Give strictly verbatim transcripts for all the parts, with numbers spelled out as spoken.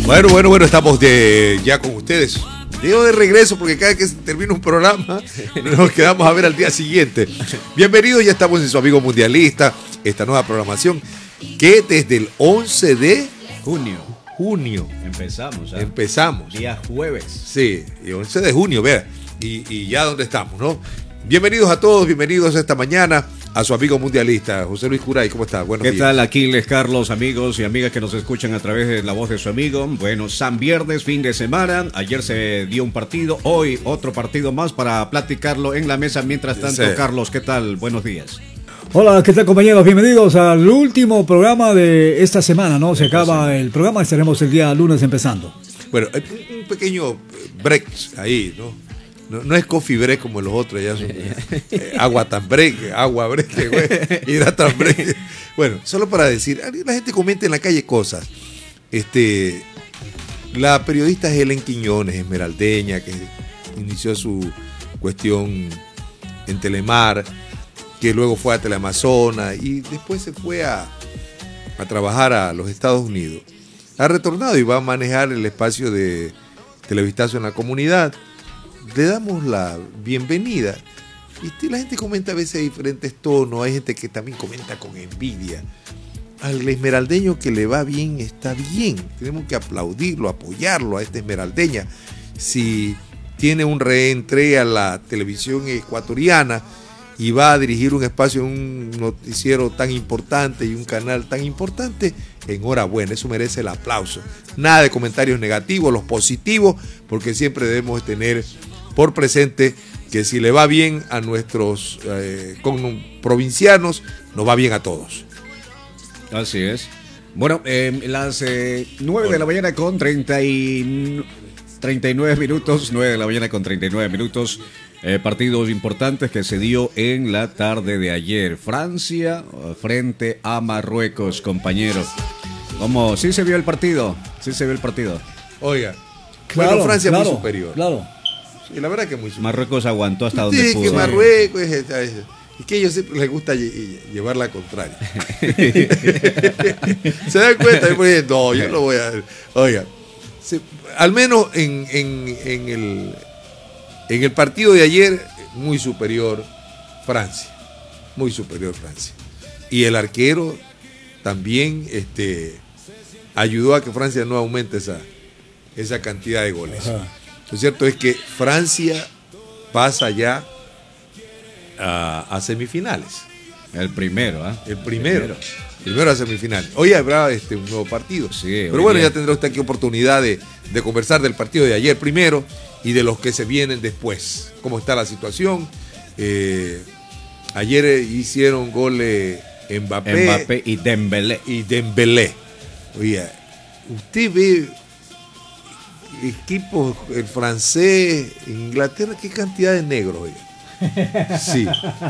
Bueno, bueno, bueno, estamos de, ya con ustedes. Digo de regreso porque cada vez que termina un programa nos quedamos a ver al día siguiente. Bienvenidos, ya estamos en su amigo mundialista, esta nueva programación que desde el once de junio. Junio. Empezamos. ¿eh? Empezamos. Día jueves. Sí, y once de junio, vea. Y, y ya donde estamos, ¿no? Bienvenidos a todos, bienvenidos esta mañana a su amigo mundialista, José Luis Curay. ¿Cómo está? Buenos ¿Qué días. tal, Aquiles, Carlos, amigos y amigas que nos escuchan a través de la voz de su amigo? Bueno, San Viernes, fin de semana. Ayer se dio un partido, hoy otro partido más para platicarlo en la mesa. Mientras tanto, sí. Carlos, ¿qué tal? Buenos días. Hola, ¿qué tal, compañeros? Bienvenidos al último programa de esta semana, ¿no? Se acaba el programa, estaremos el día lunes empezando. Bueno, un pequeño break ahí, ¿no? No, no es coffee break como los otros, ya son eh, agua tan break, agua break, güey, hidratan break. Bueno, solo para decir, la gente comenta en la calle cosas. Este, la periodista Helen Quiñones, esmeraldeña, que inició su cuestión en Telemar, que luego fue a Teleamazonas y después se fue a, a trabajar a los Estados Unidos. Ha retornado y va a manejar el espacio de Televistazo en la comunidad. Le damos la bienvenida. Y la gente comenta a veces diferentes tonos. Hay gente que también comenta con envidia. Al esmeraldeño que le va bien, está bien. Tenemos que aplaudirlo, apoyarlo a esta esmeraldeña. Si tiene un reentré a la televisión ecuatoriana y va a dirigir un espacio en un noticiero tan importante y un canal tan importante, enhorabuena, eso merece el aplauso. Nada de comentarios negativos, los positivos, porque siempre debemos tener por presente que si le va bien a nuestros eh, con provincianos, nos va bien a todos. Así es. Bueno, eh, las eh, nueve de la mañana con treinta y, treinta y nueve minutos, nueve de la mañana con treinta y nueve minutos, eh, partidos importantes que se dio en la tarde de ayer. Francia frente a Marruecos, compañeros. ¿Cómo? ¿Sí se vio el partido? ¿Sí se vio el partido? Oiga, claro, bueno, Francia claro, muy superior. Claro. Sí, la verdad que muy superior. Marruecos aguantó hasta donde sí, pudo. que Marruecos es, es, es, es que a ellos siempre les gusta llevar la contraria. ¿Se dan cuenta? No, yo no voy a... Oiga, se, al menos en, en, en, el, en el partido de ayer, muy superior Francia. Muy superior Francia. Y el arquero también este, ayudó a que Francia no aumente esa, esa cantidad de goles. Ajá. Lo cierto es que Francia pasa ya a, a semifinales. El primero, ¿eh? El primero. Primero, primero a semifinales. Hoy habrá este, un nuevo partido. Sí, pero bueno, bien. Ya tendrá usted aquí oportunidad de, de conversar del partido de ayer primero y de los que se vienen después. Cómo está la situación. Eh, ayer hicieron goles Mbappé, Mbappé y Dembélé. Y Dembélé. Oye, usted ve equipos, el francés, Inglaterra, qué cantidad de negros, oye. Sí.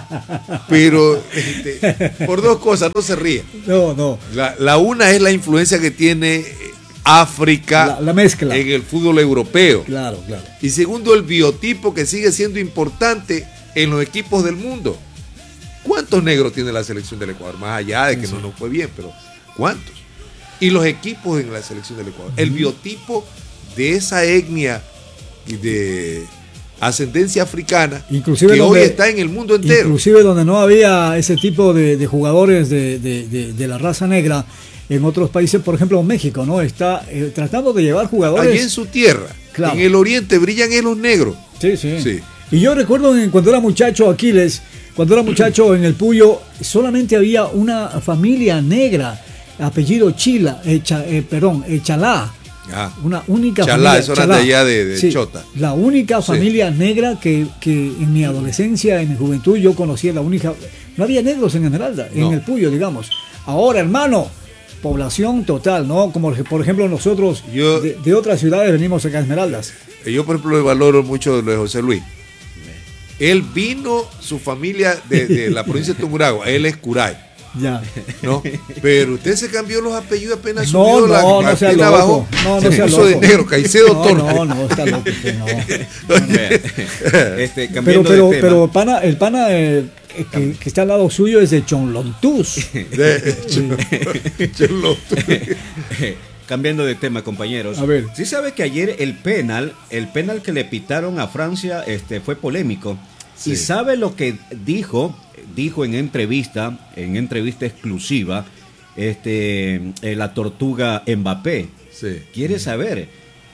Pero este, por dos cosas, no se ríe. No, no. La, la una es la influencia que tiene África la, la mezcla en el fútbol europeo. Claro, claro. Y segundo, el biotipo que sigue siendo importante en los equipos del mundo. ¿Cuántos negros tiene la selección del Ecuador? Más allá de que sí. no nos fue bien, pero ¿cuántos? Y los equipos en la selección del Ecuador. El biotipo de esa etnia y de ascendencia africana, inclusive que donde, hoy está en el mundo entero. Inclusive donde no había ese tipo de, de jugadores de, de, de, de la raza negra en otros países, por ejemplo México, ¿no? Está eh, tratando de llevar jugadores. Allí en su tierra, claro. En el oriente brillan en los negros. Sí, sí, sí. Y yo recuerdo cuando era muchacho, Aquiles, cuando era muchacho en el Puyo, solamente había una familia negra, apellido Chila, eh, cha, eh, perdón, eh, Chalá. Ah, una única Chalá, familia, eso era de allá de, de sí, Chota. La única sí. familia negra que, que en mi adolescencia, en mi juventud, yo conocía, la única. No había negros en Esmeralda, no. En el Puyo, digamos. Ahora, hermano, población total, ¿no? Como por ejemplo nosotros yo, de, de otras ciudades venimos acá a Esmeraldas. Yo, por ejemplo, valoro mucho lo de José Luis. Él vino, su familia de, de la provincia de Tungurahua, él es Curay. Ya. ¿No? Pero usted se cambió los apellidos apenas no, subió no, la, no la sea tienda loco. abajo. No, no se sea puso loco. de negro, Caicedo no, Torres. No, no, está loco. No. este, pero pero, de pero pana, el pana eh, que, que está al lado suyo es de Chonlontús. De Chonlontús. cambiando de tema, compañeros. A ver. Sí sabe que ayer el penal, el penal que le pitaron a Francia, este, fue polémico. Sí. Y sabe lo que dijo, dijo en entrevista, en entrevista exclusiva, este, eh, la tortuga Mbappé. Sí. ¿Quiere saber?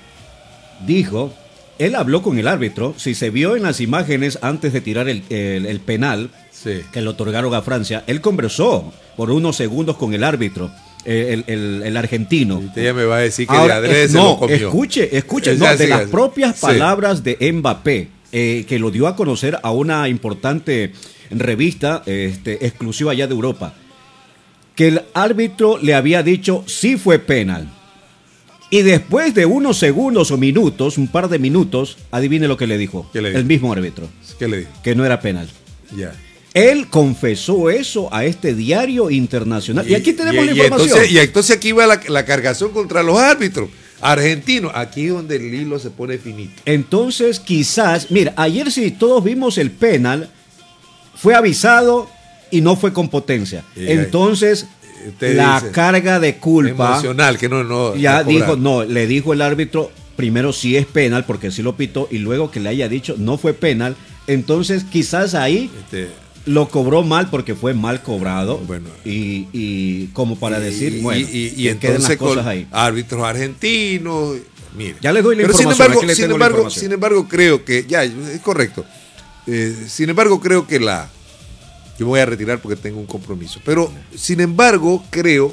Dijo, él habló con el árbitro, si se vio en las imágenes antes de tirar el, el, el penal Sí. que le otorgaron a Francia, él conversó por unos segundos con el árbitro, eh, el, el, el argentino. Usted ya me va a decir que Ahora, de adrede eh, se no, lo comió. escuche, escuche, Es no, así, de las así. propias Sí. palabras de Mbappé, eh, que lo dio a conocer a una importante revista este, exclusiva allá de Europa, que el árbitro le había dicho sí fue penal. Y después de unos segundos o minutos, un par de minutos, adivine lo que le dijo. ¿Qué le dijo? El mismo árbitro, ¿Qué le dijo? que no era penal. Ya. Él confesó eso a este diario internacional. Y, aquí tenemos y- la y información. entonces, y entonces aquí va la, la cargación contra los árbitros argentinos. Aquí es donde el hilo se pone finito. Entonces, quizás, mira, ayer sí todos vimos el penal, fue avisado y no fue con potencia. Y ahí- Entonces, Usted la dice, carga de culpa, emocional, que no, no. ya no dijo, cobrar. no, le dijo el árbitro, primero sí es penal, porque sí lo pitó, y luego que le haya dicho no fue penal, entonces quizás ahí Este, lo cobró mal porque fue mal cobrado, Bueno. y, y como para decir, y, bueno, y, y que queden entonces las cosas con ahí. árbitros argentinos. Mire. Ya les doy la Pero sin información, embargo, aquí les sin tengo la embargo, información. sin embargo, creo que, ya, es correcto. Eh, sin embargo, creo que la. Yo me voy a retirar porque tengo un compromiso. Pero, sin embargo, creo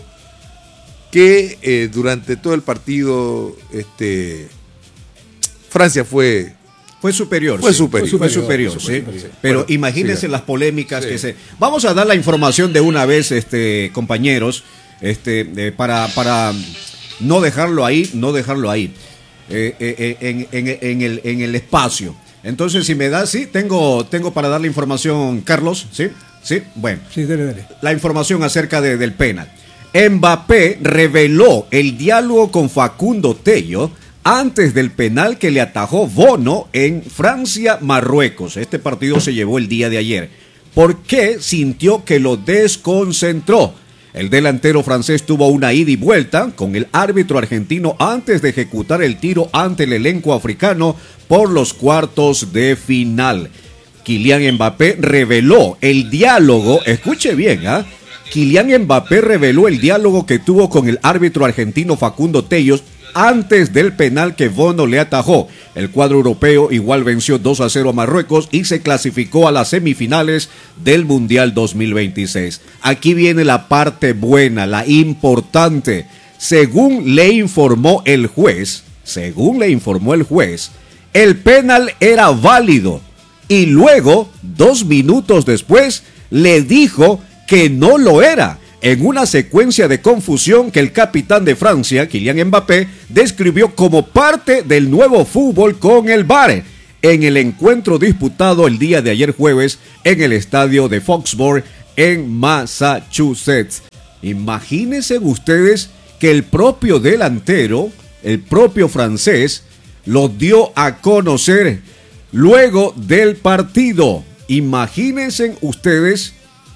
que eh, durante todo el partido, este, Francia fue. Fue superior. Fue sí. superior. Fue Fue superior, superior, sí. sí. Sí. Pero Bueno, imagínense siga. las polémicas Sí. que se. Vamos a dar la información de una vez, este, compañeros, este, eh, para, para no dejarlo ahí, no dejarlo ahí, eh, eh, en, en- en el, en el espacio. Entonces, si me da, sí, tengo, tengo para dar la información, Carlos, sí, sí, bueno. Sí, dale, dale. La información acerca de- del penal. Mbappé reveló el diálogo con Facundo Tello antes del penal que le atajó Bono en Francia-Marruecos. Este partido se llevó el día de ayer. ¿Por qué sintió que lo desconcentró? El delantero francés tuvo una ida y vuelta con el árbitro argentino antes de ejecutar el tiro ante el elenco africano por los cuartos de final. Kylian Mbappé reveló el diálogo, escuche bien, ¿ah? Kylian Mbappé reveló el diálogo que tuvo con el árbitro argentino Facundo Tello antes del penal que Bono le atajó. El cuadro europeo igual venció dos a cero a Marruecos y se clasificó a las semifinales del Mundial dos mil veintiséis. Aquí viene la parte buena, la importante. Según le informó el juez, según le informó el juez, el penal era válido. Y luego, dos minutos después, le dijo que no lo era, en una secuencia de confusión que el capitán de Francia, Kylian Mbappé, describió como parte del nuevo fútbol con el V A R, en el encuentro disputado el día de ayer jueves en el estadio de Foxborough en Massachusetts. Imagínense ustedes que el propio delantero, el propio francés, lo dio a conocer luego del partido. Imagínense ustedes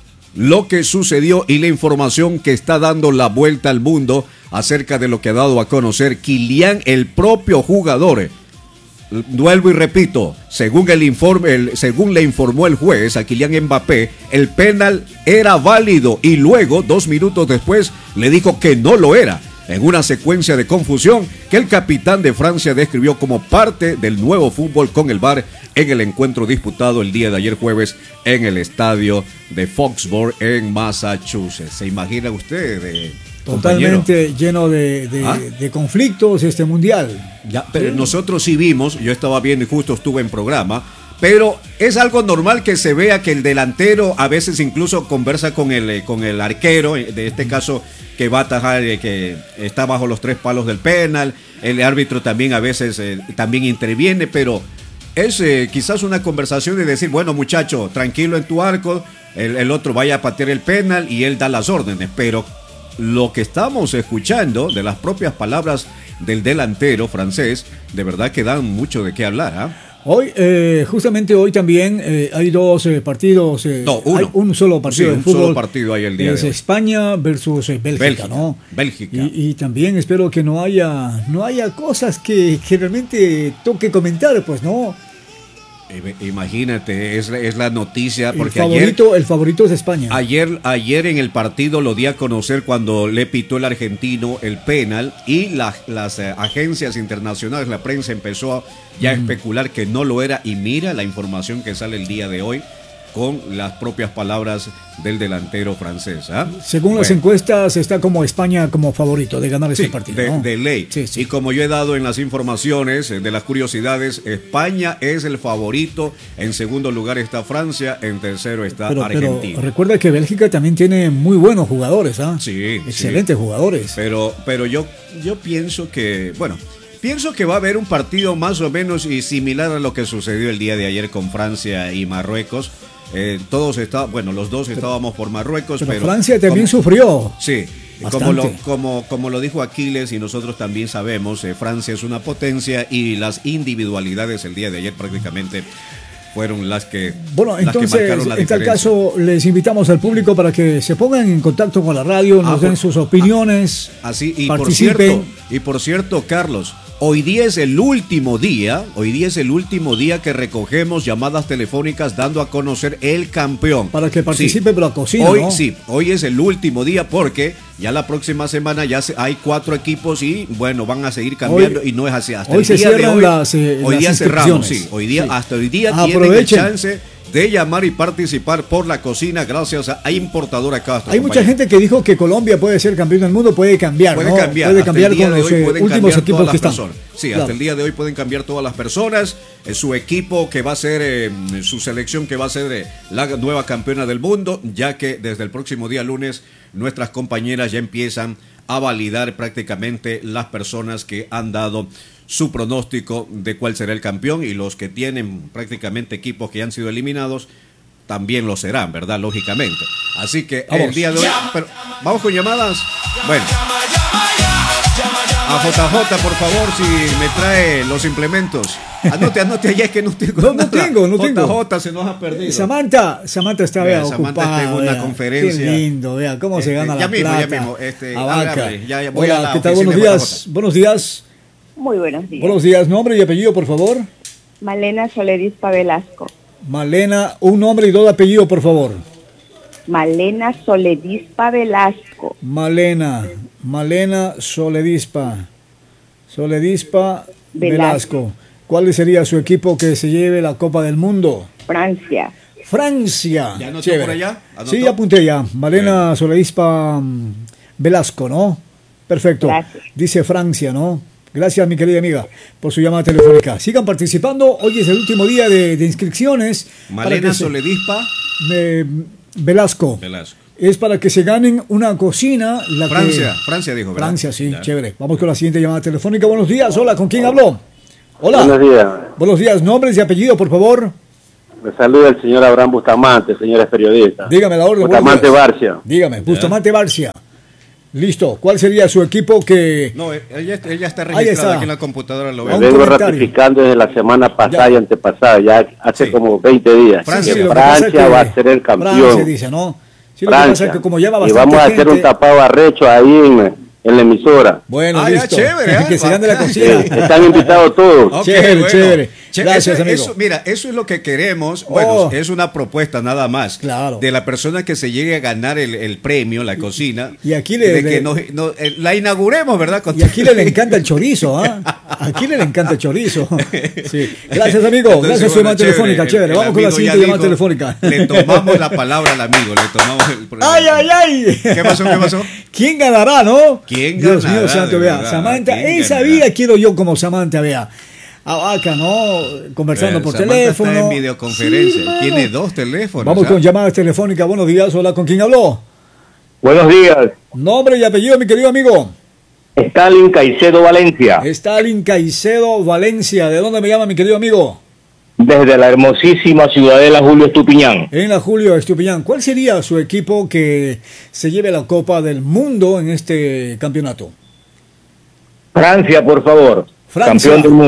lo que sucedió y la información que está dando la vuelta al mundo acerca de lo que ha dado a conocer Kylian, el propio jugador. Vuelvo y repito, según el informe, el, según le informó el juez a Kylian Mbappé, el penal era válido y luego, dos minutos después, le dijo que no lo era, en una secuencia de confusión que el capitán de Francia describió como parte del nuevo fútbol con el V A R en el encuentro disputado el día de ayer jueves en el estadio de Foxborough en Massachusetts. ¿Se imagina usted, eh, compañero? Totalmente lleno de, de, ¿Ah? de conflictos este mundial. Ya, pero nosotros sí vimos, yo estaba viendo y justo estuve en programa, pero es algo normal que se vea que el delantero a veces incluso conversa con el, eh, con el arquero, eh, de este caso que va a atajar, eh, que está bajo los tres palos del penal, el árbitro también a veces eh, también interviene, pero es eh, quizás una conversación de decir, bueno muchacho, tranquilo en tu arco, el, el otro vaya a patear el penal y él da las órdenes, pero lo que estamos escuchando de las propias palabras del delantero francés, de verdad que dan mucho de qué hablar, ¿ah? Hoy, eh, justamente hoy también eh, hay dos eh, partidos. Eh, no, uno. Hay un solo partido sí, de un fútbol. solo partido hay el día Es de hoy. España versus eh, Bélgica, Bélgica, ¿no? Bélgica. Y, y también espero que no haya, no haya cosas que, que realmente toque comentar, pues, ¿no? Imagínate, es, es la noticia porque el favorito, ayer, el favorito es España. Ayer, ayer en el partido lo di a conocer cuando le pitó el argentino el penal y la, las eh, agencias internacionales, la prensa empezó a, ya a mm. especular que no lo era y mira la información que sale el día de hoy con las propias palabras del delantero francés. ¿eh? Según bueno. las encuestas está como España como favorito de ganar sí, ese partido. De, ¿no? de ley. Sí, sí. Y como yo he dado en las informaciones de las curiosidades, España es el favorito, en segundo lugar está Francia, en tercero está pero, Argentina. Pero recuerda que Bélgica también tiene muy buenos jugadores, ¿ah? ¿eh? Sí. Excelentes sí. jugadores. Pero, pero yo, yo pienso que, bueno, pienso que va a haber un partido más o menos y similar a lo que sucedió el día de ayer con Francia y Marruecos. Eh, todos está, bueno, los dos estábamos por Marruecos, pero, pero Francia también como, sufrió. Sí, como lo, como, como lo dijo Aquiles y nosotros también sabemos, eh, Francia es una potencia y las individualidades el día de ayer prácticamente fueron las que bueno las entonces que marcaron la en tal diferencia. caso les invitamos al público para que se pongan en contacto con la radio, nos ah, den sus opiniones, así y participen. por cierto y por cierto Carlos, hoy día es el último día, hoy día es el último día que recogemos llamadas telefónicas dando a conocer el campeón. Para que participe sí. por la cocina, Hoy ¿no? sí, hoy es el último día porque ya la próxima semana ya se, hay cuatro equipos y bueno, van a seguir cambiando hoy, y no es así. Hasta hoy el se día cierran de hoy, las eh, hoy las día cerramos, sí, hoy día, sí. hasta hoy día Aprovechen. tienen el chance de llamar y participar por la cocina gracias a, a Importadora Castro. Hay compañero. Mucha gente que dijo que Colombia puede ser campeón del mundo, puede cambiar, puede ¿no? cambiar, puede cambiar con los eh, últimos equipos que están. Personas. Sí, claro. hasta el día de hoy pueden cambiar todas las personas. Eh, su equipo que va a ser, eh, su selección que va a ser eh, la nueva campeona del mundo, ya que desde el próximo día lunes nuestras compañeras ya empiezan a validar prácticamente las personas que han dado su pronóstico de cuál será el campeón y los que tienen prácticamente equipos que han sido eliminados también lo serán, ¿verdad? Lógicamente. Así que vamos. El día de hoy... Pero, ¿vamos con llamadas? Bueno. A J J, por favor, si me trae los implementos. Anote, anote allá, es que no tengo No, no tengo, no tengo. J J se nos ha perdido. Samantha, Samantha está vea, vea Samantha ocupada. está en una vea. conferencia. Qué lindo, vea cómo este, se gana ya la mismo, plata. Ya mismo, este, a vaca. Hágame, ya, ya voy Hola, a la ¿qué tal? Buenos días. Buenos días. Muy buenos días. Buenos días. Nombre y apellido, por favor. Malena Soledispa Velasco. Malena, un nombre y dos apellidos, por favor. Malena Soledispa Velasco. Malena, Malena Soledispa. Soledispa Velasco. Velasco. ¿Cuál sería su equipo que se lleve la Copa del Mundo? Francia. Francia. ¿Ya anotó por allá? ¿Anotó? Sí, apunté ya. Malena bueno. Soledispa Velasco, ¿no? Perfecto. Gracias. Dice Francia, ¿no? Gracias, mi querida amiga, por su llamada telefónica. Sigan participando. Hoy es el último día de, de inscripciones. Malena Soledispa se, eh, Velasco. Velasco. Es para que se ganen una cocina. La Francia, que... Francia dijo, ¿verdad? Francia, sí, ya. Chévere. Vamos con la siguiente llamada telefónica. Buenos días. Hola, ¿con quién habló? Hola. Buenos días. Buenos días. Nombres y apellido, por favor. Me saluda el señor Abraham Bustamante, señores periodistas. Dígame la orden. Bustamante Barcia. Dígame, Bustamante Barcia. Listo. ¿Cuál sería su equipo que...? No, ella, ella está registrada aquí en la computadora. Lo veo. Me vengo ratificando desde la semana pasada ya. y antepasada, ya hace sí. como veinte días. Francia, sí, Francia que va a ser el campeón. Francia dice, ¿no? Sí, lo Francia. Que pasa es que como lleva y vamos a gente, hacer un tapado arrecho ahí en, en la emisora. Bueno, ah, listo. Ya, chévere, ¿eh? Que se gane la cocina. Están invitados todos. Okay, chévere, bueno. chévere. Che, Gracias, eso, amigo. Eso, mira, eso es lo que queremos. Bueno, oh. es una propuesta nada más. Claro. De la persona que se llegue a ganar el, el premio, la cocina. Y aquí le, de le, que nos, no, eh, la inauguremos, ¿verdad? Y aquí le, le encanta el chorizo, ¿ah? ¿eh? Aquí le, le encanta el chorizo. Sí. Gracias, amigo. Entonces, Gracias por su llamada telefónica, el, chévere. el Vamos con la siguiente llamada telefónica. Le tomamos la palabra al amigo, le tomamos el ¡Ay, ay, ay! ¿Qué pasó? ¿Qué pasó? ¿Quién ganará, no? ¿Quién Dios ganará? Dios mío, santo, vea. Samantha, esa ganará? vida quiero yo como Samantha, vea. Acá, ¿no? Conversando eh, por Samantha teléfono. Está en videoconferencia. Sí, tiene dos teléfonos. Vamos ¿sabes? con llamadas telefónicas. Buenos días. Hola, ¿con quién habló? Buenos días. Nombre y apellido, mi querido amigo. Stalin Caicedo Valencia. Stalin Caicedo Valencia. ¿De dónde me llama, mi querido amigo? Desde la hermosísima ciudadela Julio Estupiñán. En la Julio Estupiñán. ¿Cuál sería su equipo que se lleve la Copa del Mundo en este campeonato? Francia, por favor. Francia. Campeón del mundo.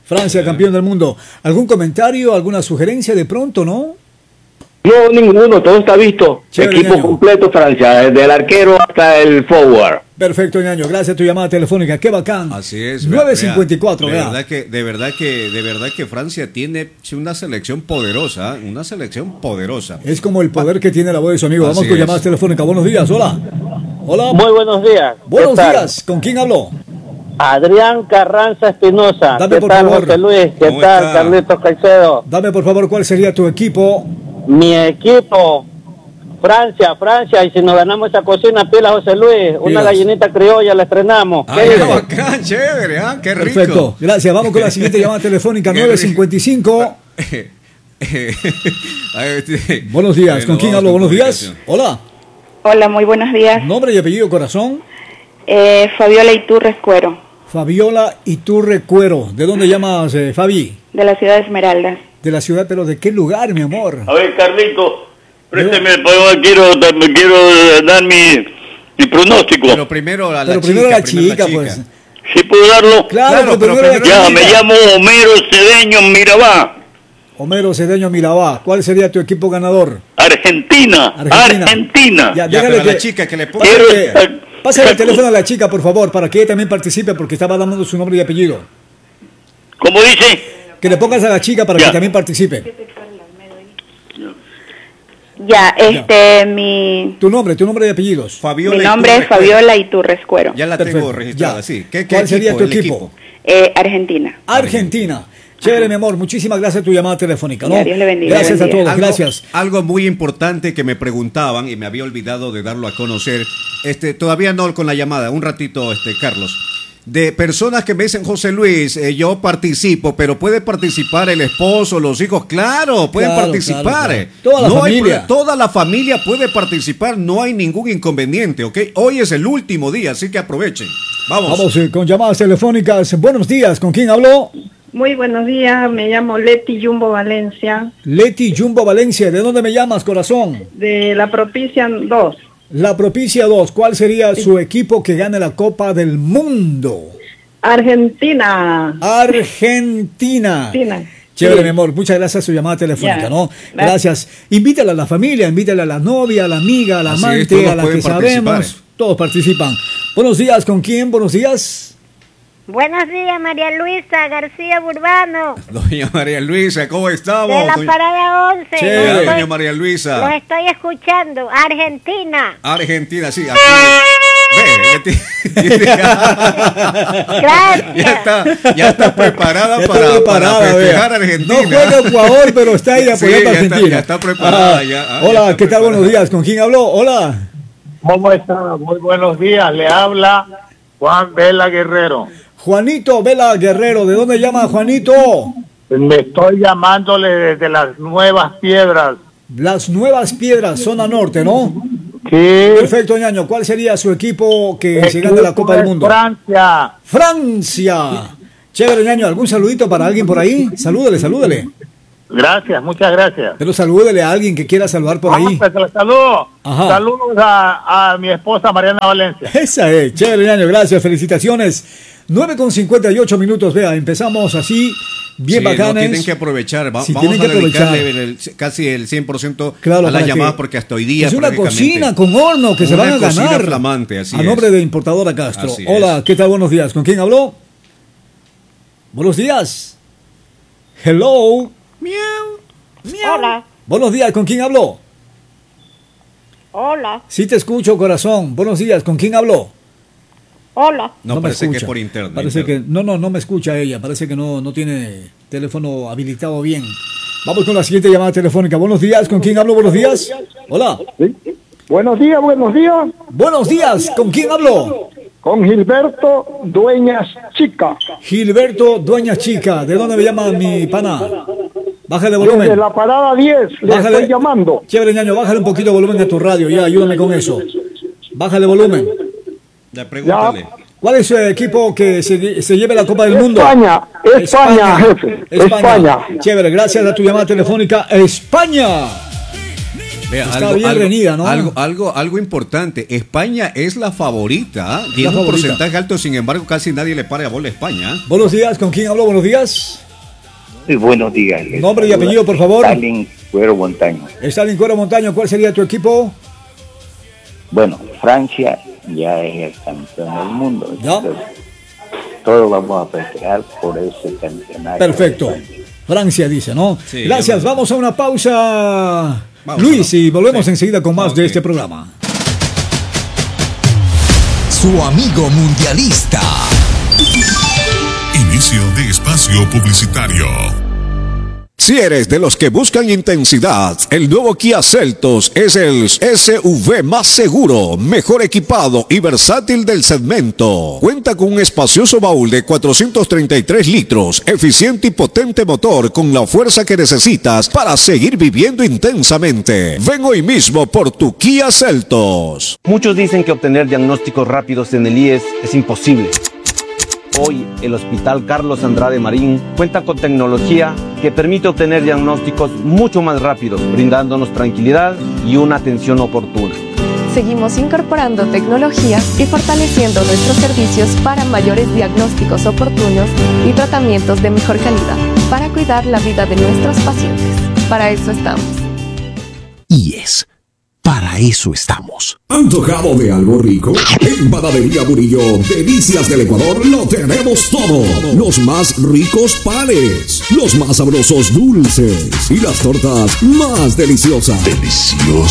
Francia, campeón del mundo. ¿Algún comentario, alguna sugerencia de pronto, no? No, ninguno, todo está visto. Chévere, Equipo ñaño. completo Francia, desde el arquero hasta el forward. Perfecto, ñaño. Gracias a tu llamada telefónica. Qué bacán. Así es. nueve cincuenta y cuatro, De vea. verdad que, de verdad que, de verdad que Francia tiene una selección poderosa, ¿eh? Una selección poderosa. Es como el poder que tiene la voz de su amigo. Vamos Así con es. llamadas telefónicas. Buenos días. Hola. Hola. Muy buenos días. Buenos ¿Qué tal? días. ¿Con quién habló? Adrián Carranza Espinosa. Dame, ¿Qué por tal, favor. José Luis? ¿Qué ¿Cómo tal, está? Carlitos Caicedo? Dame por favor cuál sería tu equipo. Mi equipo, Francia, Francia. Y si nos ganamos esa cocina, pila, José Luis. Una Pilas. gallinita criolla la estrenamos. ¿Qué Ay, qué dice? bacán, chévere, ¿ah? Qué rico. Perfecto. Gracias. Vamos con la siguiente llamada telefónica. Qué nueve rico. cincuenta y cinco. Ay, este- Buenos días. Bueno, ¿Con quién vamos hablo? con Buenos días. comunicación. Hola. Hola, muy buenos días. Nombre y apellido, corazón. Eh, Fabiola Iturres Cuero, Fabiola Iturre Cuero. ¿De dónde llamas, eh, Fabi? de la ciudad de Esmeraldas. De la ciudad, pero ¿de qué lugar, mi amor? A ver, Carlito, préstame el favor, quiero, quiero eh, dar mi, mi pronóstico. Pero primero a la Pero chica. primero la primero chica, pues. ¿Sí puedo darlo? Claro, Claro, pero pero primero la primero- Ya, chica. me llamo Homero Cedeño Mirabá, Homero Cedeño Milabá. ¿Cuál sería tu equipo ganador? Argentina, Argentina. Argentina. Ya, Ya, déjale pero a la que- chica que le ponga. Quiero Pásale, estar- pásale el teléfono a la chica, por favor, para que ella también participe, porque estaba dando su nombre y apellido. ¿Cómo dice? Que le pongas a la chica para Ya. que también participe. Ya, este, mi, Tu nombre, tu nombre y apellidos. Fabiola mi nombre es Iturbe Cuero. Fabiola Iturres Cuero, Ya la Perfecto, tengo registrada, ya. sí. ¿Qué, ¿Cuál sería tu El equipo? eh, Argentina. Argentina. Chévere, mi amor. Muchísimas gracias por tu llamada telefónica. ¿no? Ya, Dios le bendiga, Gracias le a bendiga. todos. Algo- Gracias. Algo muy importante que me preguntaban y me había olvidado de darlo a conocer. Este, todavía no con la llamada, un ratito, este, Carlos. De personas que me dicen, José Luis, eh, yo participo, pero puede participar el esposo, los hijos, claro, pueden Claro, participar. claro, claro. Toda la No hay familia. pro- toda la familia puede participar, no hay ningún inconveniente, ¿ok? Hoy es el último día, así que aprovechen. Vamos. Vamos eh, con llamadas telefónicas. Buenos días. ¿Con quién habló? Muy buenos días, me llamo Leti Jumbo Valencia, Leti Jumbo Valencia. ¿De dónde me llamas, corazón? de la Propicia dos. La Propicia dos. ¿Cuál sería su equipo que gane la Copa del Mundo? Argentina. Argentina. Argentina. Chévere, Sí. mi amor. Muchas gracias por su llamada telefónica, Ya. ¿no? Gracias. Gracias. Invítala a la familia, invítala a la novia, a la amiga, a la Así es, amante, todos a la pueden que participar. sabemos. Todos participan. Buenos días. ¿Con quién? Buenos días. Buenos días, María Luisa García Burbano, Doña María Luisa, ¿cómo estamos? de la Doña- parada once. Chévere. Los Doña estoy- María Luisa. Los estoy escuchando. Argentina. Argentina, sí. Aquí. Ve, Leti- Gracias. ya está, ya está preparada Ya está para, preparada, para festejar vea. a Argentina. No juega Ecuador, pero está ahí Sí, apoyando ya a está- Argentina. ya está preparada, Ah, ya, ah, hola, ya está ¿qué tal? preparada. Buenos días. ¿Con quién habló? Hola. ¿Cómo está? Muy buenos días. Le habla Juan Vela Guerrero. Juanito Vela Guerrero. ¿De dónde llama Juanito? Me estoy llamándole desde las Nuevas Piedras. Las Nuevas Piedras, zona norte, ¿no? Sí. Perfecto, ñaño. ¿Cuál sería su equipo que se gane la Copa del Es Mundo? Francia. Francia. Chévere, ñaño. ¿Algún saludito para alguien por ahí? Salúdele, salúdele. Gracias, muchas gracias. Pero salúdele a alguien que quiera saludar por Ah, ahí. pues, le saludo. Ajá. Saludos a, a mi esposa Mariana Valencia. Esa es. Chévere, ñaño. Gracias. Felicitaciones. nueve con cincuenta y ocho minutos. Vea, empezamos así. Bien Sí, no, bacanes. tienen que aprovechar. Va- Sí, vamos tienen a que aprovechar. dedicarle el- casi el cien por ciento Claro, a las para llamadas que- porque hasta hoy día es una prácticamente- cocina con horno que se Una van a cocina ganar. flamante, así a es. nombre de Importadora Castro. Así Hola, es. ¿qué tal? Buenos días. ¿Con quién habló? Buenos días. Hello. Hola. Buenos días. ¿Con quién habló? Hola. Sí te escucho, corazón. Buenos días. ¿Con quién habló? Hola. No, me parece que escucha. es por internet. Parece que no, no, no me escucha ella. Parece que no, no tiene teléfono habilitado bien. Vamos con la siguiente llamada telefónica. Buenos días. ¿Con quién hablo? Buenos días. Hola. Buenos días, buenos días. Buenos días. ¿Con quién hablo? Con Gilberto Dueñas Chica. Gilberto Dueñas Chica. ¿De dónde me llama mi pana? Bájale volumen. Desde la parada diez le Bájale. estoy llamando. Chévere, ñaño. Bájale un poquito de volumen a tu radio. Ya, ayúdame con eso. Bájale volumen. Ya, pregúntale. ¿Cuál es su equipo que se, se lleve la Copa del Mundo? España, España, jefe. España. España. Chévere, gracias a tu llamada telefónica. España. Vea, Está algo, bien algo, reñida, ¿no? Algo, algo, algo importante. España es la favorita. ¿eh? Tiene La un favorita. porcentaje alto, sin embargo, casi nadie le para bola a España. Buenos días, ¿con quién hablo? Buenos días. Muy buenos días. Les Nombre y saluda apellido, por favor. Stalin Cuero Montaño. Stalin Cuero Montaño, ¿cuál sería tu equipo? Bueno, Francia ya es el campeón del mundo. ¿Ya? Entonces, todos vamos a festejar por ese campeonato. Perfecto. Francia dice, ¿no? Sí, Gracias, bueno. vamos a una pausa. Vamos Luis, a una- y volvemos sí. enseguida con más Ok. de este programa. Su amigo mundialista. Inicio de espacio publicitario. Si eres de los que buscan intensidad, el nuevo Kia Seltos es el S U V más seguro, mejor equipado y versátil del segmento. Cuenta con un espacioso baúl de cuatrocientos treinta y tres litros, eficiente y potente motor con la fuerza que necesitas para seguir viviendo intensamente. Ven hoy mismo por tu Kia Seltos. Muchos dicen que obtener diagnósticos rápidos en el I E S es imposible. Hoy, el Hospital Carlos Andrade Marín cuenta con tecnología que permite obtener diagnósticos mucho más rápidos, brindándonos tranquilidad y una atención oportuna. Seguimos incorporando tecnología y fortaleciendo nuestros servicios para mayores diagnósticos oportunos y tratamientos de mejor calidad, para cuidar la vida de nuestros pacientes. Para eso estamos. I E S. Para eso estamos. ¿Antojado de algo rico? En Panadería Murillo, Delicias del Ecuador, lo tenemos todo. Los más ricos panes, los más sabrosos dulces y las tortas más deliciosas. Delicioso.